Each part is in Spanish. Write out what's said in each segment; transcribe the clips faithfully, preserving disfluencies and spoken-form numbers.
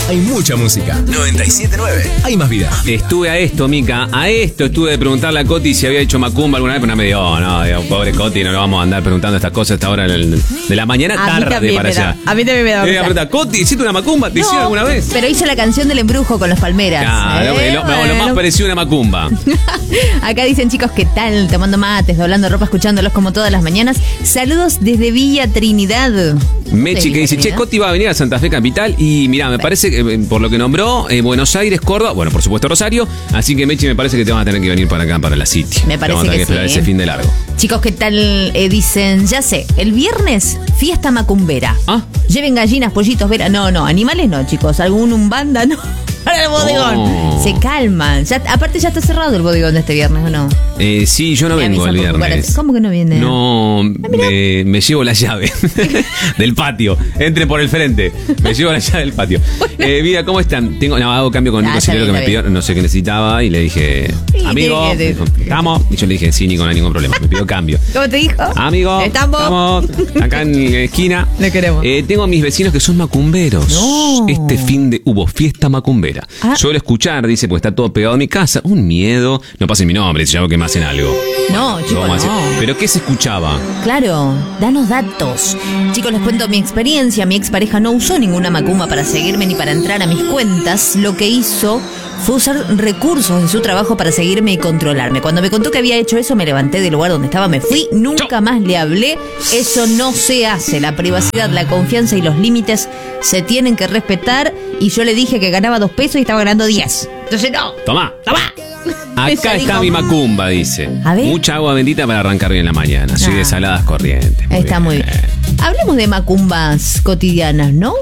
hay mucha música. noventa y siete punto nueve, hay más vida. Estuve a esto, Mica, a esto estuve de preguntarle a Coti si había hecho macumba alguna vez, pero no me dio, no, digo, pobre Coti, no lo vamos a andar preguntando estas cosas a esta hora del- de la mañana A mí tarde también para me da- allá. a mí también me da Eh, cosa. pregunta, Coti, ¿hiciste una macumba? ¿Te hicieron No, alguna vez? Pero hice la canción del embrujo con los palmeras. Claro, ¿eh? lo, lo- lo más Bueno. parecido a una macumba. Acá dicen, chicos, ¿qué tal? Tomando mates, doblando ropa, escuchándolos como todas las mañanas. Saludos desde Villa Trinidad. Mechi De que dice, Villa che, Trinidad. Coti va a venir a Santa Fe Capital y mirá, me parece que eh, por lo que nombró, eh, Buenos Aires, Córdoba, bueno, por supuesto Rosario, así que Mechi me parece que te van a tener que venir para acá, para la City. Me parece Vamos a tener que que esperar sí, ese ¿eh? fin de largo. Chicos, ¿qué tal? Eh, dicen, ya sé, el viernes, fiesta macumbera. Ah. Lleven gallinas, pollitos, vera. No, no, animales no, chicos. Algún umbanda, no. Para el bodegón. Oh. Se calman. Ya, aparte, ya está cerrado el bodegón de este viernes, ¿o no? Eh, sí, yo no Me vengo el avisan por viernes. cucaracha. ¿Cómo que no viene? No, me, me llevo la llave del patio. Entre por el frente. Me llevo la llave del patio. Eh, Vida, ¿cómo están? Tengo, no, hago cambio con Ah, Nico está Silvero que bien, me está pidió, no sé qué necesitaba, y le dije, Sí, amigo, tiene que- me dijo, ¿estamos? Y yo le dije, sí, Nico, no hay ningún problema. Me pidió cambio. ¿Cómo te dijo? Amigo, Estamos. acá en la esquina. Le queremos. Eh, tengo a mis vecinos que son macumberos. No. Este fin de hubo fiesta macumbera. Ah. Suelo escuchar, dice, pues está todo pegado a mi casa. Un miedo. No pasen mi nombre, si hago que me hacen algo. No, chicos, Vamos a hacer- no. ¿Pero qué se escuchaba? Claro, danos datos. Chicos, les cuento mi experiencia. Mi expareja no usó ninguna macumba para seguirme ni para entrar a mis cuentas. Lo que hizo fue usar recursos de su trabajo para seguirme y controlarme. Cuando me contó que había hecho eso, me levanté del lugar donde estaba, me fui, nunca más le hablé. Eso no se hace. La privacidad, la confianza y los límites se tienen que respetar. Y yo le dije que ganaba dos pesos y estaba ganando diez. Entonces, no. Tomá. ¡Toma! Acá Ella está dijo, mi macumba, dice. A ver. Mucha agua bendita para arrancar bien la mañana. Soy Ah. de saladas corrientes. Está muy bien. Hablemos de macumbas cotidianas, ¿no?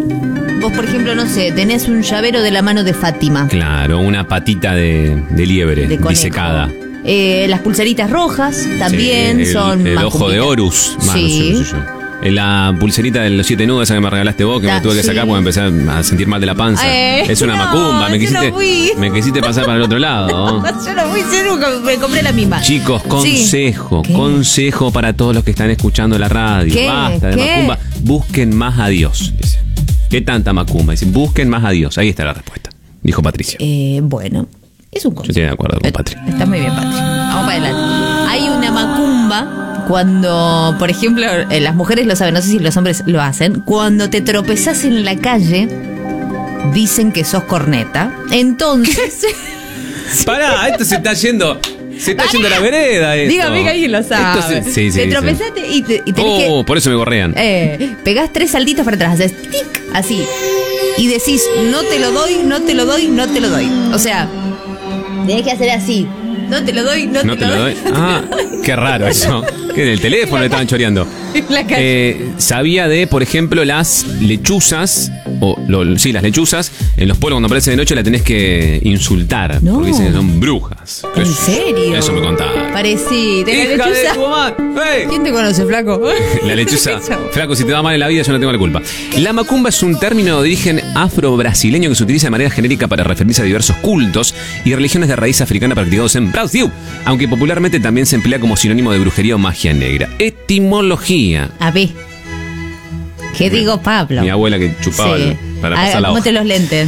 Vos, por ejemplo, no sé, tenés un llavero de la mano de Fátima. Claro, una patita de, de liebre De conejo. disecada. Eh, las pulseritas rojas también Sí, el- son El, ojo de macumbitas. Horus. Más, Sí. no sé, no sé yo. En la pulserita de los siete nudos, esa que me regalaste vos, que Ah, me tuve que sí. sacar porque empecé a sentir mal de la panza. Eh, es una no, macumba. Me yo quisiste, no fui. me quisiste pasar para el otro lado. Yo no fui, yo nunca me compré la misma. Chicos, consejo, ¿Qué? consejo para todos los que están escuchando la radio. ¿Qué? Basta de ¿Qué? macumba. Busquen más a Dios. Dice. ¿Qué tanta macumba? Dice, busquen más a Dios. Ahí está la respuesta. Dijo Patricia. Eh, bueno, es un Yo consejo. estoy de acuerdo con Eh, Patri. Está muy bien, Patri. Vamos para adelante. Hay una macumba cuando, por ejemplo, eh, las mujeres lo saben, no sé si los hombres lo hacen. Cuando te tropezás en la calle, dicen que sos corneta. Entonces, Pará, esto se está yendo. Se está yendo a la vereda. Esto. dígame que alguien lo sabe. Esto se- sí, sí, te sí. tropezaste y, te, y tenés Oh, por eso me gorrean. que. Eh, pegás tres saltitos para atrás, haces tic, así. Y decís, no te lo doy, no te lo doy, no te lo doy. O sea, tenés que hacer así. No te lo doy, no, No te lo doy. Ah, qué raro eso. Que en el teléfono le estaban choreando. En la calle. Eh, sabía de, por ejemplo, las lechuzas, o lo- sí, las lechuzas, en los pueblos cuando aparecen de noche la tenés que insultar, No. porque dicen que son brujas. ¿En Eso- serio? Eso me contaba. Parecí. ¿De la ¡Hija de lechuza? tu mamá! ¡Ey! ¿Quién te conoce, flaco? La lechuza. Eso. Flaco, si te va mal en la vida, yo no tengo la culpa. La macumba es un término de origen afro-brasileño que se utiliza de manera genérica para referirse a diversos cultos y religiones de raíz africana practicados en Brasil, aunque popularmente también se emplea como sinónimo de brujería o magia negra. Etimología. A ver. ¿Qué digo, Pablo? Mi abuela que chupaba Sí. el- para A ver, pasar la hoja. ponte los lentes.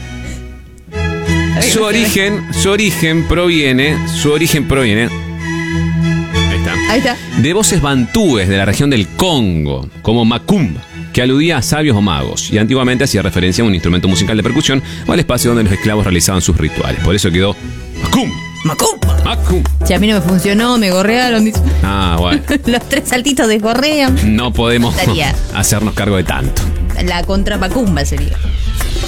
Su origen, su origen proviene, su origen proviene. Ahí está. Ahí está. De voces bantúes de la región del Congo, como macumba, que aludía a sabios o magos, y antiguamente hacía referencia a un instrumento musical de percusión o al espacio donde los esclavos realizaban sus rituales. Por eso quedó macumba. Macumba. Macumba. Si a mí no me funcionó, me gorrearon. dice. Ah, bueno. Los tres saltitos desgorrean. No podemos Estaría. hacernos cargo de tanto. La contrapacumba sería.